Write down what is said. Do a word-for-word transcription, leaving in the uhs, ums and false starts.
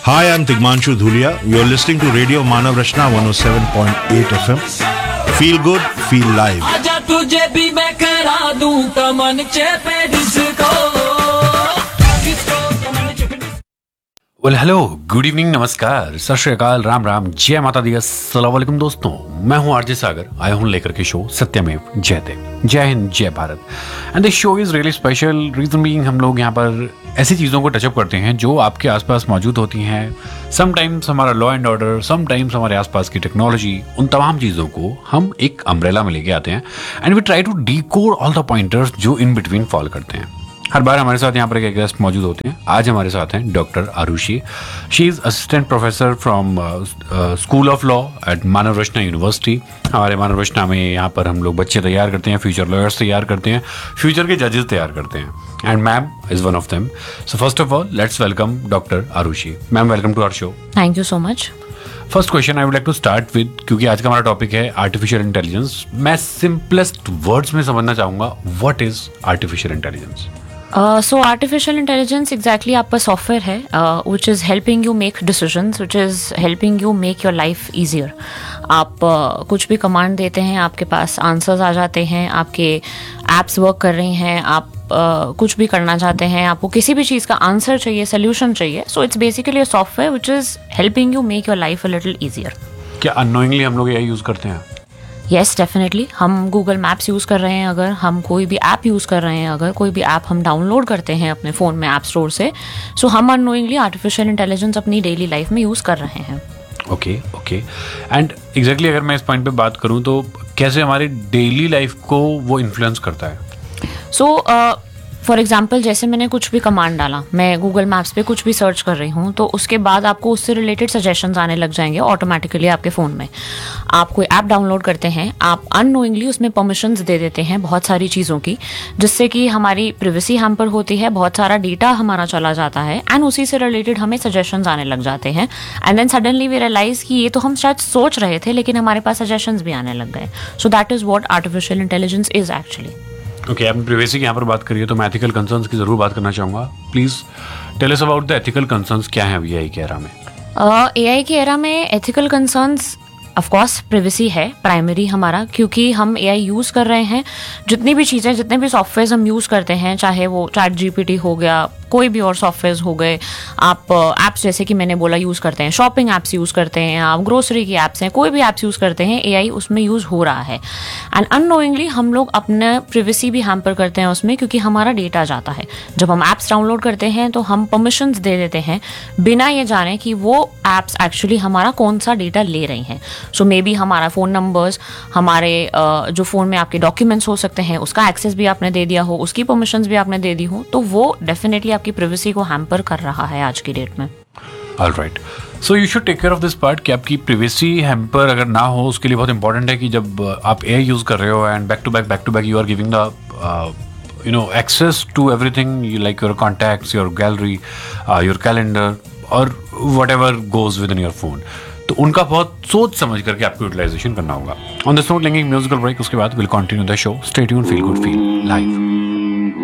Hi, I'm Tigmanshu Dhulia. You're listening to Radio Manav Rachna one oh seven point eight F M. Feel good, feel live. आजा तुझे भी मैं करा दूं कमन चेपे disco well hello, good evening, नमस्कार, सत श्री अकाल, राम राम, जय माता दी, अस्सलाम वालेकुम दोस्तों। मैं हूं आरजे सागर, आया हूं लेकर के शो सत्यमेव जयते। जय हिंद, जय Bharat. And this show is really special. Reason being हम लोग यहाँ पर ऐसी चीज़ों को टचअप करते हैं जो आपके आसपास मौजूद होती हैं। समटाइम्स हमारा लॉ एंड ऑर्डर, समटाइम्स हमारे आसपास की टेक्नोलॉजी, उन तमाम चीज़ों को हम एक अम्ब्रेला में लेके आते हैं and we try to decode all the pointers जो इन बिटवीन फॉल करते हैं। हर बार हमारे साथ यहाँ पर एक गेस्ट मौजूद होते हैं। आज हमारे साथ हैं doctor Arushi. She is assistant professor from school of law at Manav Rachna university. हमारे मानव रचना में यहाँ पर हम लोग बच्चे तैयार करते हैं, फ्यूचर लॉयर्स तैयार करते हैं, फ्यूचर के जजेस तैयार करते हैं and ma'am is one of them. So first of all let's welcome doctor Arushi. Ma'am, welcome to our show. Thank you so much. First question I would like to start with, क्योंकि आज का हमारा topic है artificial intelligence. मैं simplest words में समझना चाहूँगा, what is artificial intelligence? So artificial intelligence exactly आपका सॉफ्टवेयर है which is helping you make decisions, which is helping you make your life easier. आप uh, कुछ भी कमांड देते हैं, आपके पास आंसर्स आ जाते हैं, आपके एप्स वर्क कर रही हैं, आप uh, कुछ भी करना चाहते हैं, आपको किसी भी चीज़ का आंसर चाहिए, सोल्यूशन चाहिए। So it's basically a software which is helping you make your life a little easier. क्या अननोइंगली हम लोग यही यूज़ करते हैं? Yes, definitely. हम गूगल मैप्स यूज़ कर रहे हैं, अगर हम कोई भी ऐप यूज़ कर रहे हैं, अगर कोई भी ऐप हम डाउनलोड करते हैं अपने फ़ोन में ऐप स्टोर से, सो so हम अननोइंगली आर्टिफिशियल इंटेलिजेंस अपनी डेली लाइफ में यूज़ कर रहे हैं। ओके ओके एंड एग्जैक्टली अगर मैं इस पॉइंट पे बात करूं तो कैसे हमारी डेली लाइफ को वो इन्फ्लुएंस करता है? सो so, फॉर uh, एग्जाम्पल जैसे मैंने कुछ भी कमांड डाला, मैं गूगल मैप्स पे कुछ भी सर्च कर रही हूँ, तो उसके बाद आपको उससे रिलेटेड सजेशंस आने लग जाएंगे ऑटोमेटिकली आपके फ़ोन में। आप कोई ऐप डाउनलोड करते हैं, आप अननोइंगली उसमें परमिशंस दे देते हैं बहुत सारी चीज़ों की, जिससे कि हमारी प्रिवेसी हैम्पर होती है, बहुत सारा डेटा हमारा चला जाता है एंड उसी से रिलेटेड हमें सजेशंस आने लग जाते हैं and then suddenly we realise कि ये तो हम शायद सोच रहे थे, लेकिन हमारे पास सजेशंस भी आने लग गए। So that is what artificial intelligence is actually. Okay, आपने प्रिवेसी की यहाँ पर बात करी है तो मैं एथिकल कंसर्न्स की ज़रूर बात करना चाहूँगा। Please tell us about the ethical concerns. क्या है अभी एआई के एरा में? एआई के एरा में एथिकल कंसर्न्स ऑफकोर्स प्रिवेसी है प्राइमरी हमारा, क्योंकि हम एआई यूज़ कर रहे हैं। जितनी भी चीज़ें, जितने भी सॉफ्टवेयर हम यूज़ करते हैं, चाहे वो चैट जीपीटी हो गया, कोई भी और सॉफ्टवेयर हो गए, आप ऐप्स जैसे कि मैंने बोला यूज़ करते हैं, शॉपिंग ऐप्स यूज़ करते हैं, आप ग्रोसरी की ऐप्स हैं, कोई भी ऐप्स यूज़ करते हैं, एआई उसमें यूज़ हो रहा है एंड अननोइंगली हम लोग अपने प्रिवेसी भी हैम्पर करते हैं उसमें, क्योंकि हमारा डेटा जाता है। जब हम ऐप्स डाउनलोड करते हैं तो हम परमिशंस दे देते हैं बिना ये जाने कि वो ऐप्स एक्चुअली हमारा कौन सा डेटा ले रही हैं। सो मे बी हमारा फ़ोन नंबर्स, हमारे जो फ़ोन में आपके डॉक्यूमेंट्स हो सकते हैं, उसका एक्सेस भी आपने दे दिया हो, उसकी परमिशंस भी आपने दे दी हो, तो वो डेफिनेटली आपकी प्रिवेसी को हैम्पर कर रहा है आज की डेट में। Alright, so you should take care of this part कि आपकी प्रिवेसी हैम्पर अगर ना हो, उसके लिए बहुत इंपॉर्टेंट है कि जब आप एआई यूज़ कर रहे हो and back to back back to back you are giving the you know access to everything, you like your contacts, your gallery, your calendar और what ever goes with in your phone, तो उनका बहुत सोच समझ करके आपको utilisation करना होगा। ऑन दिस नोट लेंगे म्यूजिकल ब्रेक, उसके बाद will continue the show. Stay tuned, feel good, feel live.